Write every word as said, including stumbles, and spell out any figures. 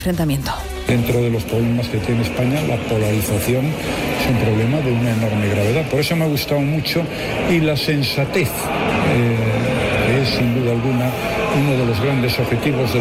enfrentamiento. Dentro de los problemas que tiene España, la polarización es un problema de una enorme gravedad. Por eso me ha gustado mucho y la sensatez, eh, que es sin duda alguna uno de los grandes objetivos del